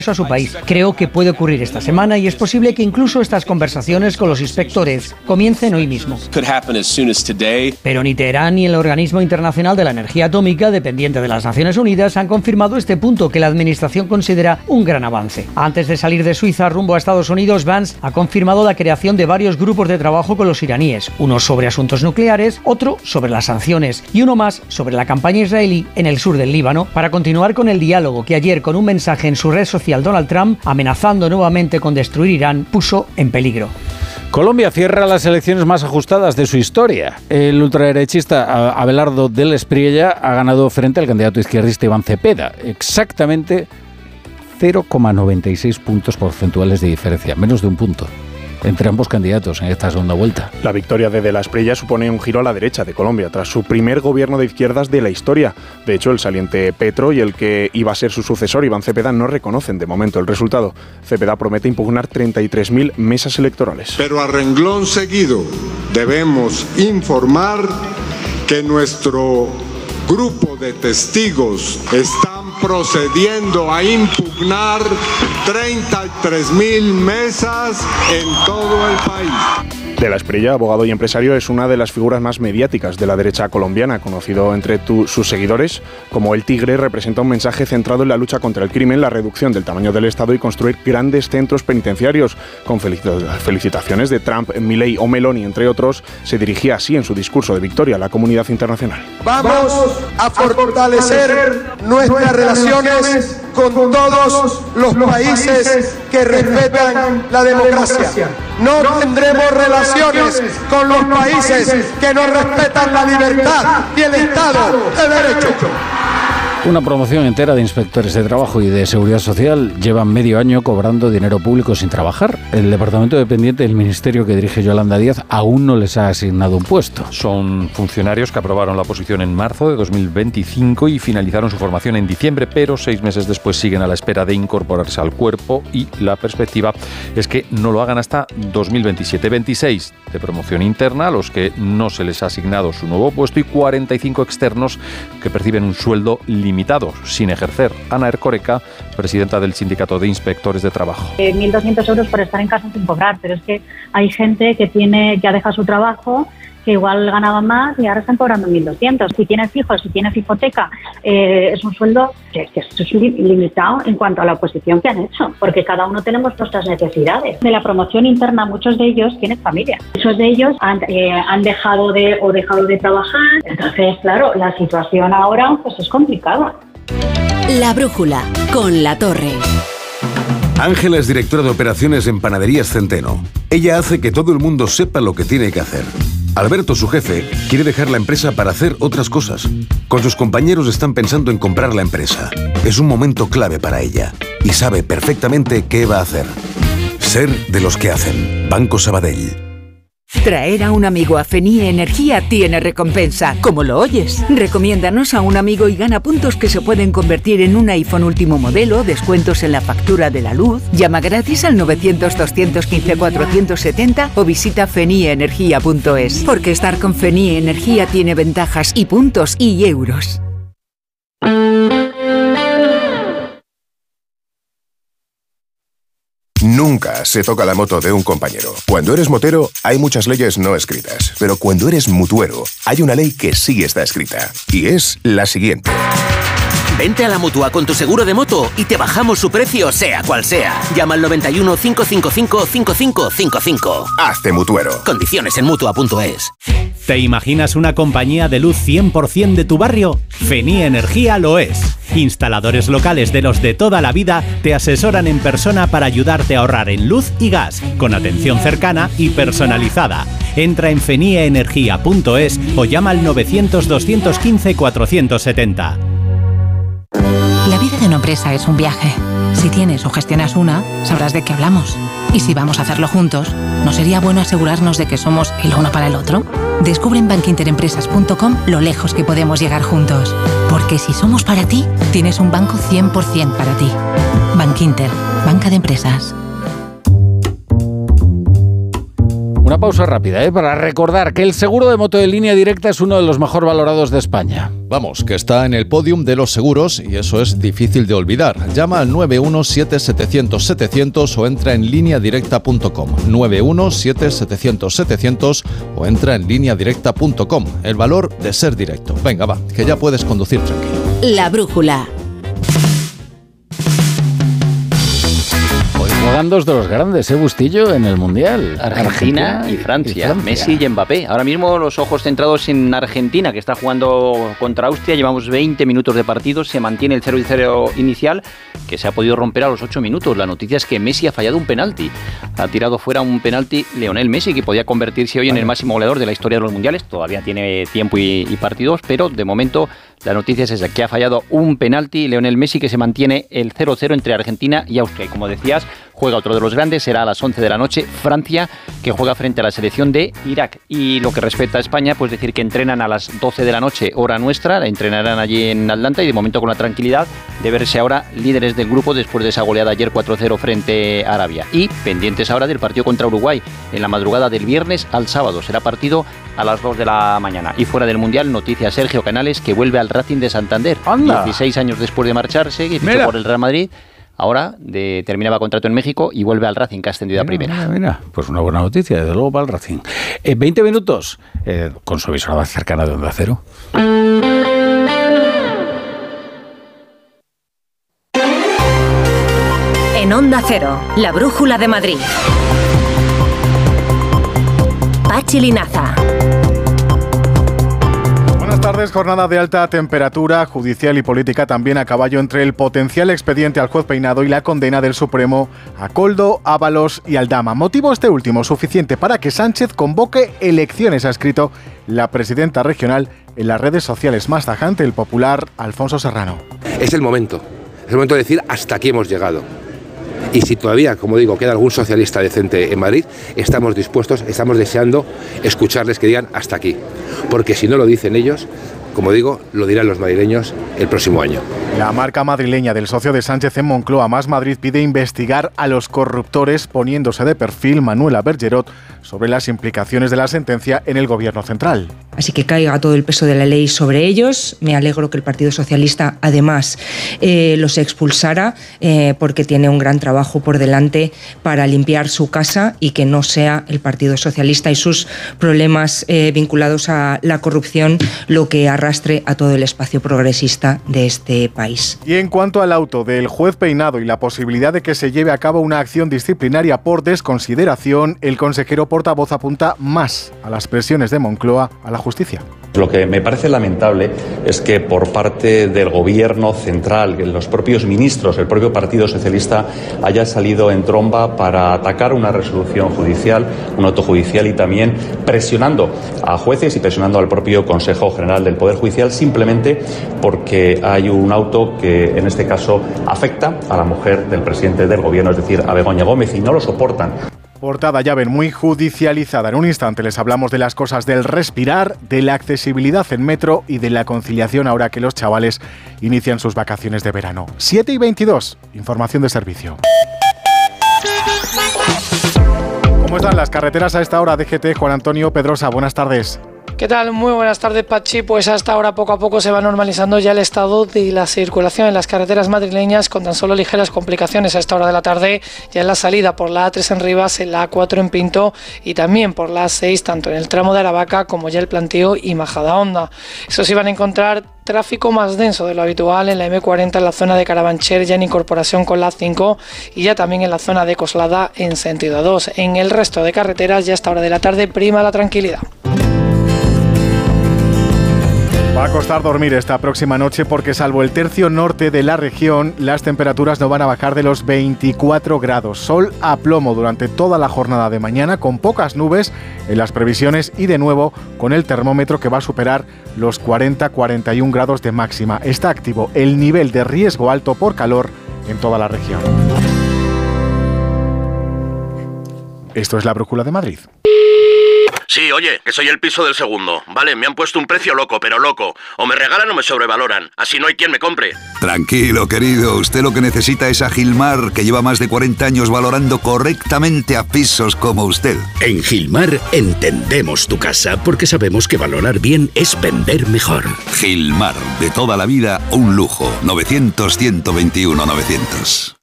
a su país. Creo que puede ocurrir esta semana y es posible que incluso estas conversaciones con los inspectores comiencen hoy mismo. Pero ni Teherán ni el Organismo Internacional de la Energía Atómica, dependiente de las Naciones Unidas, han confirmado este punto que la administración considera un gran avance. Antes de salir de Suiza rumbo a Estados Unidos, Vance ha confirmado la creación de varios grupos de trabajo con los iraníes, uno sobre asuntos nucleares, otro sobre las sanciones y uno más sobre la campaña israelí en el sur del Líbano, para continuar con el diálogo que ayer, con un mensaje en su red social, Donald Trump, amenazando nuevamente con destruir Irán, puso en peligro. Colombia cierra las elecciones más ajustadas de su historia. El ultraderechista Abelardo del Espriella ha ganado frente al candidato izquierdista Iván Cepeda. Exactamente 0,96 puntos porcentuales de diferencia, menos de un punto entre ambos candidatos en esta segunda vuelta. La victoria de la Espriella supone un giro a la derecha de Colombia, tras su primer gobierno de izquierdas de la historia. De hecho, el saliente Petro y el que iba a ser su sucesor, Iván Cepeda, no reconocen de momento el resultado. Cepeda promete impugnar 33.000 mesas electorales. Pero a renglón seguido debemos informar que nuestro grupo de testigos están procediendo a impugnar 33.000 mesas en todo el país. De la Espriella, abogado y empresario, es una de las figuras más mediáticas de la derecha colombiana, conocido entre sus seguidores como El Tigre. Representa un mensaje centrado en la lucha contra el crimen, la reducción del tamaño del Estado y construir grandes centros penitenciarios. Con felicitaciones de Trump, Milei o Meloni, entre otros, se dirigía así en su discurso de victoria a la comunidad internacional. Vamos a fortalecer nuestras relaciones con todos los países que respetan la democracia. No tendremos relaciones con los países que no respetan la libertad y el Estado de Derecho. Una promoción entera de inspectores de trabajo y de seguridad social llevan medio año cobrando dinero público sin trabajar. El departamento dependiente del ministerio que dirige Yolanda Díaz aún no les ha asignado un puesto. Son funcionarios que aprobaron la oposición en marzo de 2025 y finalizaron su formación en diciembre, pero 6 meses después siguen a la espera de incorporarse al cuerpo y la perspectiva es que no lo hagan hasta 2027. 26 de promoción interna a los que no se les ha asignado su nuevo puesto y 45 externos que perciben un sueldo limitado, sin ejercer. Ana Ercoreca, presidenta del Sindicato de Inspectores de Trabajo. 1.200 euros por estar en casa sin cobrar, pero es que hay gente que ha dejado su trabajo, que igual ganaba más y ahora están cobrando 1.200. Si tienes hijos, si tienes hipoteca, es un sueldo que es limitado en cuanto a la oposición que han hecho, porque cada uno tenemos nuestras necesidades. De la promoción interna, muchos de ellos tienen familia. Muchos de ellos han dejado de trabajar. Entonces, claro, la situación ahora pues es complicada. La Brújula, con La Torre. Ángela es directora de operaciones en Panaderías Centeno. Ella hace que todo el mundo sepa lo que tiene que hacer. Alberto, su jefe, quiere dejar la empresa para hacer otras cosas. Con sus compañeros están pensando en comprar la empresa. Es un momento clave para ella y sabe perfectamente qué va a hacer. Ser de los que hacen. Banco Sabadell. Traer a un amigo a Fenie Energía tiene recompensa, como lo oyes. Recomiéndanos a un amigo y gana puntos que se pueden convertir en un iPhone último modelo, descuentos en la factura de la luz. Llama gratis al 900-215-470 o visita fenieenergia.es. Porque estar con Fenie Energía tiene ventajas y puntos y euros. Nunca se toca la moto de un compañero. Cuando eres motero, hay muchas leyes no escritas. Pero cuando eres mutuero, hay una ley que sí está escrita. Y es la siguiente. Vente a la Mutua con tu seguro de moto y te bajamos su precio, sea cual sea. Llama al 91 555 5555. Hazte mutuero. Condiciones en Mutua.es. ¿Te imaginas una compañía de luz 100% de tu barrio? Fenie Energía lo es. Instaladores locales de los de toda la vida te asesoran en persona para ayudarte a ahorrar en luz y gas, con atención cercana y personalizada. Entra en fenieenergia.es o llama al 900 215 470. La vida de una empresa es un viaje. Si tienes o gestionas una, sabrás de qué hablamos. Y si vamos a hacerlo juntos, ¿no sería bueno asegurarnos de que somos el uno para el otro? Descubre en bankinterempresas.com lo lejos que podemos llegar juntos. Porque si somos para ti, tienes un banco 100% para ti. Bankinter, banca de empresas. Una pausa rápida, para recordar que el seguro de moto de línea directa es uno de los mejor valorados de España. Vamos, que está en el podium de los seguros y eso es difícil de olvidar. Llama al 917-700-700 o entra en lineadirecta.com. 917-700-700 o entra en lineadirecta.com. El valor de ser directo. Venga, va, que ya puedes conducir tranquilo. La brújula. Juegan dos de los grandes, Bustillo, en el Mundial. Argentina y Francia. Messi y Mbappé. Ahora mismo los ojos centrados en Argentina, que está jugando contra Austria. Llevamos 20 minutos de partido. Se mantiene el 0-0 inicial, que se ha podido romper a los 8 minutos. La noticia es que Messi ha fallado un penalti. Ha tirado fuera un penalti Lionel Messi, que podía convertirse hoy en el máximo goleador de la historia de los Mundiales. Todavía tiene tiempo y partidos, pero de momento la noticia es esa, que ha fallado un penalti Lionel Messi, que se mantiene el 0-0 entre Argentina y Austria. Y como decías, juega otro de los grandes, será a las 11 de la noche, Francia, que juega frente a la selección de Irak. Y lo que respecta a España, pues decir que entrenan a las 12 de la noche, hora nuestra, entrenarán allí en Atlanta y de momento con la tranquilidad de verse ahora líderes del grupo después de esa goleada ayer 4-0 frente a Arabia. Y pendientes ahora del partido contra Uruguay, en la madrugada del viernes al sábado. Será partido a las 2 de la mañana. Y fuera del Mundial, noticia Sergio Canales, que vuelve al Racing de Santander. ¡Anda! 16 años después de marcharse, que fichó por el Real Madrid. Ahora terminaba contrato en México y vuelve al Racing, que ha ascendido a primera. Mira, pues una buena noticia, desde luego, para el Racing. 20 minutos con su emisora más cercana de Onda Cero. En Onda Cero, la brújula de Madrid. Pachi Linaza. Buenas tardes. Jornada de alta temperatura judicial y política también a caballo entre el potencial expediente al juez Peinado y la condena del Supremo a Koldo, Ábalos y Aldama. Motivo este último suficiente para que Sánchez convoque elecciones, ha escrito la presidenta regional en las redes sociales. Más tajante, el popular Alfonso Serrano. Es el momento de decir hasta aquí hemos llegado. Y si todavía, como digo, queda algún socialista decente en Madrid, estamos dispuestos, estamos deseando escucharles que digan hasta aquí. Porque si no lo dicen ellos, como digo, lo dirán los madrileños el próximo año. La marca madrileña del socio de Sánchez en Moncloa, Más Madrid, pide investigar a los corruptores, poniéndose de perfil Manuela Bergerot sobre las implicaciones de la sentencia en el gobierno central. Así que caiga todo el peso de la ley sobre ellos. Me alegro que el Partido Socialista, además, los expulsara, porque tiene un gran trabajo por delante para limpiar su casa y que no sea el Partido Socialista y sus problemas vinculados a la corrupción lo que arrastre a todo el espacio progresista de este país. Y en cuanto al auto del juez Peinado y la posibilidad de que se lleve a cabo una acción disciplinaria por desconsideración, el consejero portavoz apunta más a las presiones de Moncloa a la justicia. Lo que me parece lamentable es que por parte del gobierno central, que los propios ministros, el propio Partido Socialista haya salido en tromba para atacar una resolución judicial, un auto judicial, y también presionando a jueces y presionando al propio Consejo General del Poder Judicial, simplemente porque hay un auto que en este caso afecta a la mujer del presidente del gobierno, es decir, a Begoña Gómez, y no lo soportan. Portada, ya ven, muy judicializada. En un instante les hablamos de las cosas del respirar, de la accesibilidad en metro y de la conciliación ahora que los chavales inician sus vacaciones de verano. 7:22, información de servicio. ¿Cómo están las carreteras a esta hora? DGT, Juan Antonio Pedrosa, buenas tardes. ¿Qué tal? Muy buenas tardes, Pachi. Pues hasta ahora poco a poco se va normalizando ya el estado de la circulación en las carreteras madrileñas, con tan solo ligeras complicaciones a esta hora de la tarde, ya en la salida por la A3 en Rivas, en la A4 en Pinto y también por la A6, tanto en el tramo de Aravaca como ya el Plantío y Majadahonda. Eso sí, van a encontrar tráfico más denso de lo habitual en la M40 en la zona de Carabanchel, ya en incorporación con la A5, y ya también en la zona de Coslada en sentido A2. En el resto de carreteras ya a esta hora de la tarde prima la tranquilidad. Va a costar dormir esta próxima noche porque, salvo el tercio norte de la región, las temperaturas no van a bajar de los 24 grados. Sol a plomo durante toda la jornada de mañana, con pocas nubes en las previsiones y de nuevo con el termómetro que va a superar los 40-41 grados de máxima. Está activo el nivel de riesgo alto por calor en toda la región. Esto es la Brújula de Madrid. Sí, oye, que soy el piso del segundo. Vale, me han puesto un precio loco, pero loco. O me regalan o me sobrevaloran. Así no hay quien me compre. Tranquilo, querido. Usted lo que necesita es a Gilmar, que lleva más de 40 años valorando correctamente a pisos como usted. En Gilmar entendemos tu casa porque sabemos que valorar bien es vender mejor. Gilmar, de toda la vida, un lujo. 900-121-900.